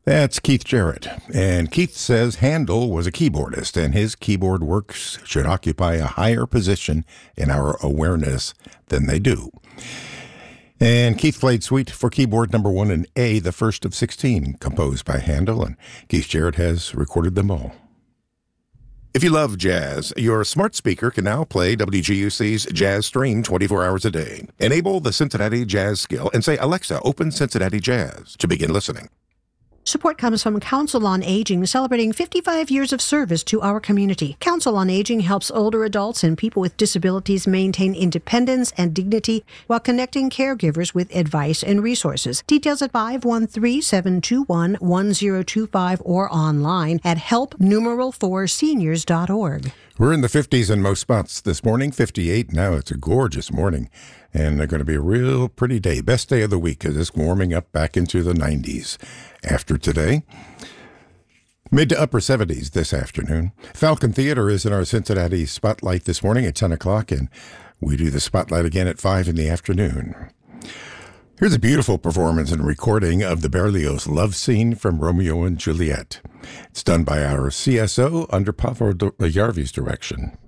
That's Keith Jarrett. And Keith says Handel was a keyboardist, and his keyboard works should occupy a higher position in our awareness than they do. And Keith played Suite for Keyboard Number 1 in A, the first of 16, composed by Handel, and Keith Jarrett has recorded them all. If you love jazz, your smart speaker can now play WGUC's Jazz Stream 24 hours a day. Enable the Cincinnati Jazz skill and say, Alexa, open Cincinnati Jazz to begin listening. Support comes from Council on Aging, celebrating 55 years of service to our community. Council on Aging helps older adults and people with disabilities maintain independence and dignity while connecting caregivers with advice and resources. Details at 513-721-1025 or online at help4seniors.org. We're in the 50s in most spots this morning, 58 now. It's a gorgeous morning, and they're going to be a real pretty day. Best day of the week because it's warming up back into the 90s after today. Mid to upper 70s this afternoon. Falcon Theater is in our Cincinnati Spotlight this morning at 10 o'clock, and we do the Spotlight again at 5 in the afternoon. Here's a beautiful performance and recording of the Berlioz love scene from Romeo and Juliet. It's done by our CSO under Pavel Yarvy's direction.